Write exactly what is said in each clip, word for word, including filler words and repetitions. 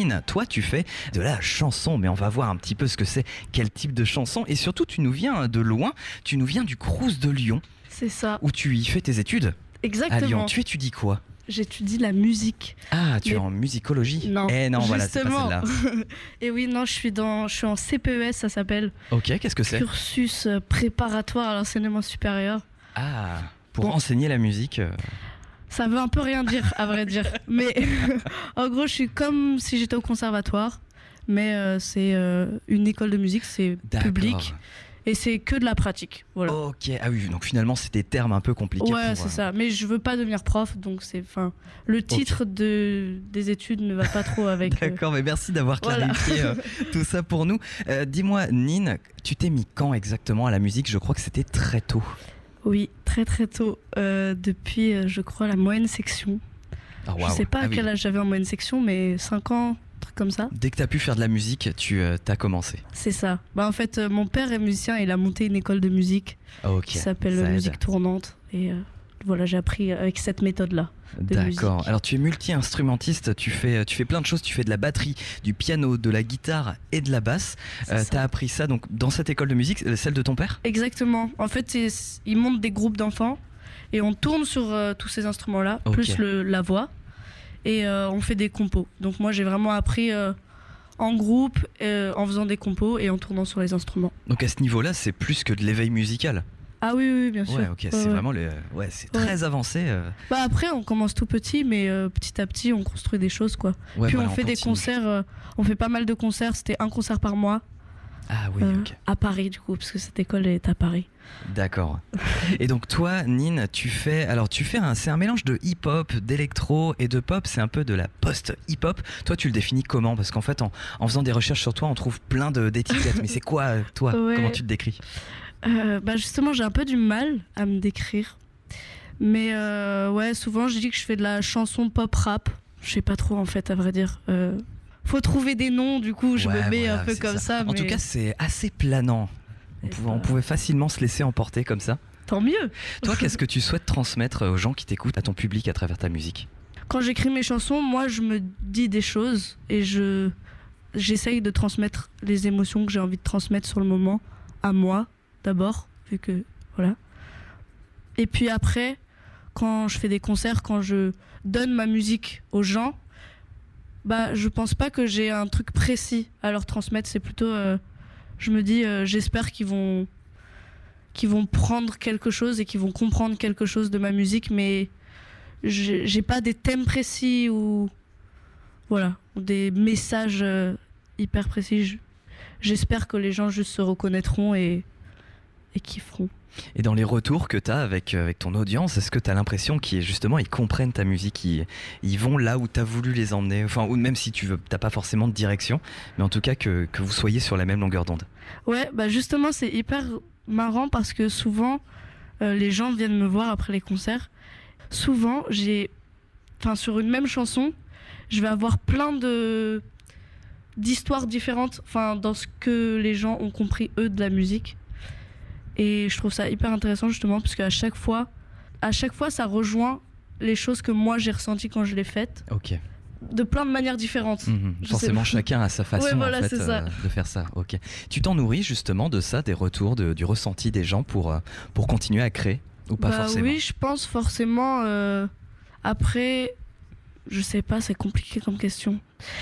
Nine, toi tu fais de la chanson, mais on va voir un petit peu ce que c'est, quel type de chanson, et surtout tu nous viens de loin, tu nous viens du Crous de Lyon. C'est ça. Où tu y fais tes études. Exactement. À Lyon, tu étudies quoi? J'étude la musique. Ah, tu mais... es en musicologie? Non, eh non, voilà, c'est pas celle-là. Et oui, non, je suis, dans, je suis en C P E S, ça s'appelle. Ok, qu'est-ce que c'est? Cursus préparatoire à l'enseignement supérieur. Ah, pour bon. enseigner la musique euh... Ça veut un peu rien dire, à vrai dire. Mais en gros, je suis comme si j'étais au conservatoire, mais euh, c'est euh, une école de musique, c'est public. Et c'est que de la pratique, voilà. Ok, ah oui, donc finalement c'est des termes un peu compliqués. Ouais, pour, c'est euh... ça. Mais je veux pas devenir prof, donc c'est, enfin, le titre okay. de des études ne va pas trop avec. D'accord, euh... mais merci d'avoir clarifié voilà. euh, tout ça pour nous. Euh, dis-moi, Nine, tu t'es mis quand exactement à la musique? Je crois que c'était très tôt. Oui, très très tôt. Euh, depuis, euh, je crois, la moyenne section. Oh, wow. Je sais pas ah, à quel oui. âge j'avais en moyenne section, mais cinq ans. Comme ça. Dès que tu as pu faire de la musique, tu euh, as commencé. C'est ça. Bah, en fait, euh, mon père est musicien, il a monté une école de musique okay. qui s'appelle Musique Tournante. Et euh, voilà, j'ai appris avec cette méthode-là. D'accord. Alors, tu es multi-instrumentiste, tu fais, tu fais plein de choses. Tu fais de la batterie, du piano, de la guitare et de la basse. Euh, tu as appris ça donc, dans cette école de musique, celle de ton père? Exactement. En fait, il monte des groupes d'enfants et on tourne sur euh, tous ces instruments-là, okay. plus le, la voix. Et euh, on fait des compos. Donc moi j'ai vraiment appris euh, en groupe, euh, en faisant des compos et en tournant sur les instruments. Donc à ce niveau-là, c'est plus que de l'éveil musical. Ah oui, oui, bien sûr. Ouais, ok, ouais, c'est ouais. vraiment le, ouais, c'est très ouais. avancé. Euh... Bah après, on commence tout petit, mais euh, petit à petit, on construit des choses, quoi. Ouais, Puis voilà, on fait on des concerts. Euh, on fait pas mal de concerts. C'était un concert par mois. Ah oui, euh, ok. À Paris, du coup, parce que cette école est à Paris. D'accord. Et donc toi, Nine, tu fais, alors tu fais un, c'est un mélange de hip-hop, d'électro et de pop. C'est un peu de la post-hip-hop. Toi, tu le définis comment? Parce qu'en fait, en, en faisant des recherches sur toi, on trouve plein de, d'étiquettes. Mais c'est quoi, toi? Ouais. Comment tu te décris? euh, Bah justement, j'ai un peu du mal à me décrire. Mais euh, ouais, souvent, je dis que je fais de la chanson pop-rap. Je sais pas trop, en fait, à vrai dire. Euh, faut trouver des noms, du coup, je ouais, me mets voilà, un peu comme ça. ça. En mais... tout cas, c'est assez planant. On pouvait, on pouvait facilement se laisser emporter comme ça. Tant mieux. Toi, qu'est-ce que tu souhaites transmettre aux gens qui t'écoutent, à ton public, à travers ta musique? Quand j'écris mes chansons, moi, je me dis des choses et je j'essaye de transmettre les émotions que j'ai envie de transmettre sur le moment à moi, d'abord, vu que, voilà. Et puis après, quand je fais des concerts, quand je donne ma musique aux gens, bah, je pense pas que j'ai un truc précis à leur transmettre, c'est plutôt... Euh, je me dis, euh, j'espère qu'ils vont, qu'ils vont prendre quelque chose et qu'ils vont comprendre quelque chose de ma musique, mais j'ai, j'ai pas des thèmes précis ou voilà, des messages euh, hyper précis. Je, j'espère que les gens juste se reconnaîtront et, et kifferont. Et dans les retours que tu as avec, avec ton audience, est-ce que tu as l'impression qu'ils justement ils comprennent ta musique, ils, ils vont là où tu as voulu les emmener, enfin, ou même si tu n'as pas forcément de direction, mais en tout cas que, que vous soyez sur la même longueur d'onde? Ouais, bah justement c'est hyper marrant parce que souvent euh, les gens viennent me voir après les concerts. Souvent j'ai, enfin sur une même chanson, je vais avoir plein de d'histoires différentes, enfin dans ce que les gens ont compris eux de la musique. Et je trouve ça hyper intéressant justement parce qu'à chaque fois, à chaque fois ça rejoint les choses que moi j'ai ressenties quand je l'ai faites. Ok. De plein de manières différentes. Mmh, forcément, chacun a sa façon ouais, voilà, en fait, euh, de faire ça. Ok. Tu t'en nourris justement de ça, des retours, de, du ressenti des gens pour, euh, pour continuer à créer ou pas bah, forcément? Oui, je pense forcément. Euh, après, je sais pas, c'est compliqué comme question.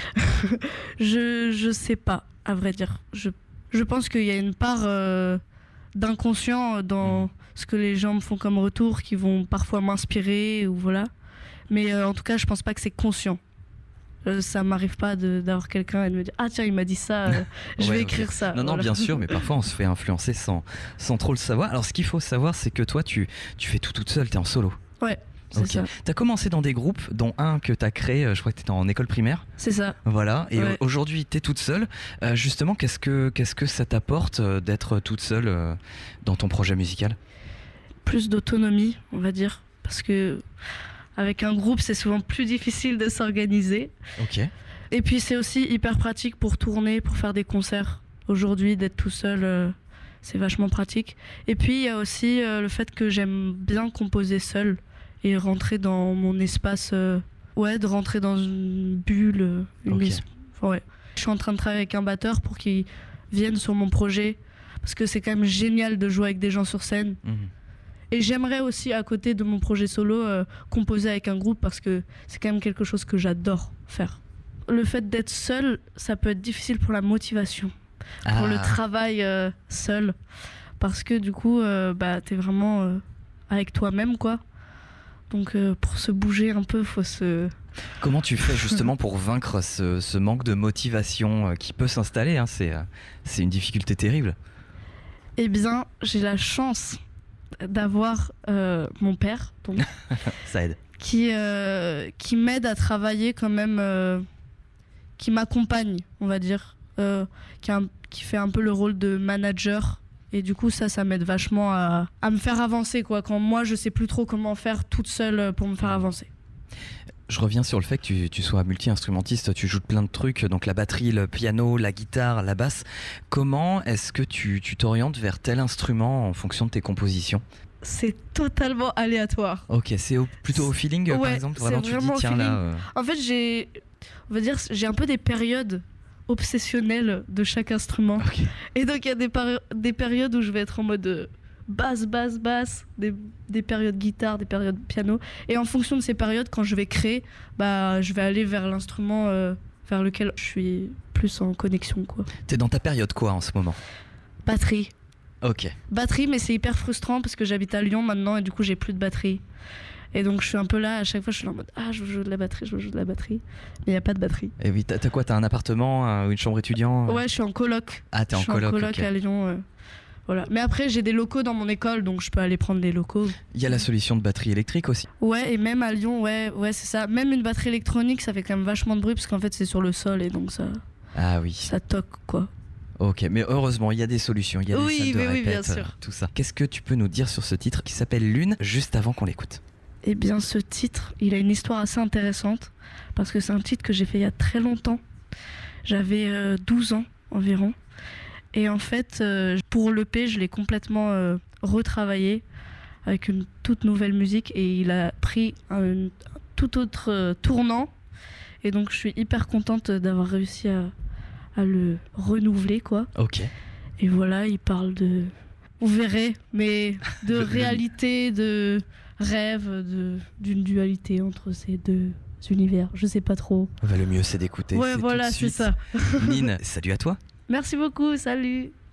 je, je sais pas, à vrai dire. Je, je pense qu'il y a une part... Euh, d'inconscient dans ce que les gens me font comme retour qui vont parfois m'inspirer ou voilà, mais euh, en tout cas je pense pas que c'est conscient. Euh, ça m'arrive pas de, d'avoir quelqu'un et de me dire ah tiens il m'a dit ça, euh, je ouais, vais écrire okay. ça. Non non voilà. Bien sûr, mais parfois on se fait influencer sans, sans trop le savoir. Alors ce qu'il faut savoir c'est que toi tu, tu fais tout toute seule, t'es en solo. Ouais. C'est okay. ça. T'as commencé dans des groupes, dont un que t'as créé, je crois que t'étais en école primaire. C'est ça. Voilà, et ouais. aujourd'hui t'es toute seule. Euh, justement, qu'est-ce que, qu'est-ce que ça t'apporte d'être toute seule euh, dans ton projet musical? Plus d'autonomie, on va dire, parce que avec un groupe c'est souvent plus difficile de s'organiser. Ok. Et puis c'est aussi hyper pratique pour tourner, pour faire des concerts. Aujourd'hui, d'être tout seul, euh, c'est vachement pratique. Et puis il y a aussi euh, le fait que j'aime bien composer seule. Et rentrer dans mon espace, euh, ouais, de rentrer dans une bulle, une okay. es- Ouais. Je suis en train de travailler avec un batteur pour qu'il vienne sur mon projet, parce que c'est quand même génial de jouer avec des gens sur scène. Mmh. Et j'aimerais aussi, à côté de mon projet solo, euh, composer avec un groupe, parce que c'est quand même quelque chose que j'adore faire. Le fait d'être seul, ça peut être difficile pour la motivation, ah. pour le travail euh, seul, parce que du coup, euh, bah, t'es vraiment euh, avec toi-même, quoi. Donc euh, pour se bouger un peu, faut se... Comment tu fais justement pour vaincre ce, ce manque de motivation euh, qui peut s'installer, hein, c'est, euh, c'est une difficulté terrible. Eh bien, j'ai la chance d'avoir euh, mon père, donc, ça aide, qui, euh, qui m'aide à travailler quand même, euh, qui m'accompagne, on va dire, euh, qui, a, qui fait un peu le rôle de manager. Et du coup, ça, ça m'aide vachement à, à me faire avancer, quoi. Quand moi, je sais plus trop comment faire toute seule pour me faire avancer. Je reviens sur le fait que tu, tu sois multi-instrumentiste, tu joues de plein de trucs, donc la batterie, le piano, la guitare, la basse. Comment est-ce que tu, tu t'orientes vers tel instrument en fonction de tes compositions ? C'est totalement aléatoire. Ok, c'est au, plutôt au feeling, ouais, par exemple, vraiment tu dis tiens là. Euh... En fait, j'ai, on va dire, j'ai un peu des périodes obsessionnelles de chaque instrument. Okay. Et donc il y a des, pari- des périodes où je vais être en mode euh, basse, basse, basse, des, des périodes guitare, des périodes piano. Et en fonction de ces périodes, quand je vais créer, bah, je vais aller vers l'instrument euh, vers lequel je suis plus en connexion, quoi. T'es dans ta période quoi en ce moment ? Batterie. Ok. Batterie, mais c'est hyper frustrant parce que j'habite à Lyon maintenant et du coup j'ai plus de batterie. Et donc je suis un peu là, à chaque fois je suis là en mode ah je veux jouer de la batterie, je veux jouer de la batterie. Mais il n'y a pas de batterie. Et oui, t'as, t'as quoi ? T'as un appartement ou une chambre étudiant ? Ouais, je suis en coloc. Ah, t'es en coloc. Je suis en coloc okay. à Lyon. Euh, voilà. Mais après j'ai des locaux dans mon école donc je peux aller prendre les locaux. Il y a la solution de batterie électrique aussi. Ouais, et même à Lyon, ouais, ouais c'est ça. Même une batterie électronique ça fait quand même vachement de bruit parce qu'en fait c'est sur le sol et donc ça. Ah oui. Ça toque quoi. Ok, mais heureusement, il y a des solutions, il y a oui, des salles de mais répète, oui, bien sûr. tout ça. Qu'est-ce que tu peux nous dire sur ce titre qui s'appelle Lune, juste avant qu'on l'écoute ? Eh bien, ce titre, il a une histoire assez intéressante, parce que c'est un titre que j'ai fait il y a très longtemps. J'avais euh, douze ans environ. Et en fait, euh, pour l'E P, je l'ai complètement euh, retravaillé avec une toute nouvelle musique, et il a pris un, un tout autre euh, tournant. Et donc, je suis hyper contente d'avoir réussi à... à le renouveler quoi. Ok. Et voilà, il parle de, vous verrez, mais de réalité, de rêve, de d'une dualité entre ces deux univers. Je sais pas trop. Bah, le mieux c'est d'écouter. Ouais, c'est voilà, c'est ça. Nine, salut à toi. Merci beaucoup, salut.